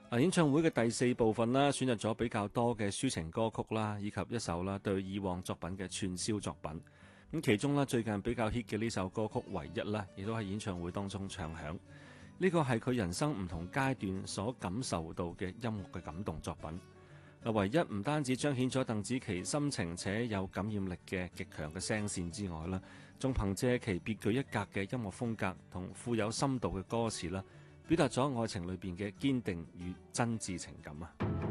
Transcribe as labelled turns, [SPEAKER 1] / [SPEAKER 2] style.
[SPEAKER 1] 演唱會嘅第4部分啦，選擇咗比較多嘅抒情歌曲啦，以及一首啦對以往作品嘅串燒作品。咁其中啦最近比較 hit 嘅呢首歌曲《唯一》啦，亦都喺演唱會當中唱響。呢個係佢人生唔同階段所感受到嘅音樂嘅感動作品。唯一唔單止彰顯咗鄧紫棋深情且有感染力嘅極強嘅聲線之外啦，仲憑借其別具一格嘅音樂風格同富有深度嘅歌詞啦，表達咗愛情裏邊嘅堅定與真摯情感啊！